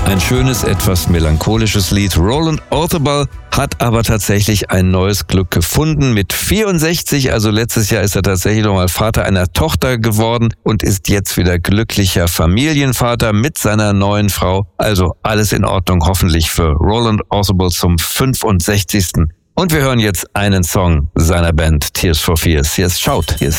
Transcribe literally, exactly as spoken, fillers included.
Ein schönes, etwas melancholisches Lied. Roland Orzabal hat aber tatsächlich ein neues Glück gefunden. Mit vierundsechzig, also letztes Jahr, ist er tatsächlich nochmal Vater einer Tochter geworden und ist jetzt wieder glücklicher Familienvater mit seiner neuen Frau. Also alles in Ordnung, hoffentlich für Roland Orzabal zum fünfundsechzigsten Und wir hören jetzt einen Song seiner Band Tears for Fears. Hier ist Shout. Hier ist